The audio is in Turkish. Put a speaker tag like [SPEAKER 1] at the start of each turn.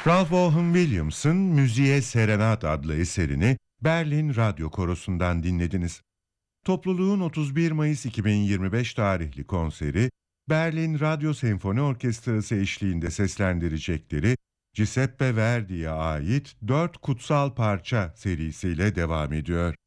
[SPEAKER 1] Ralph Vaughan Williams'ın Müziğe Serenat adlı eserini Berlin Radyo Korosu'ndan dinlediniz. Topluluğun 31 Mayıs 2025 tarihli konseri, Berlin Radyo Senfoni Orkestrası eşliğinde seslendirecekleri Giuseppe Verdi'ye ait 4 Kutsal Parça serisiyle devam ediyor.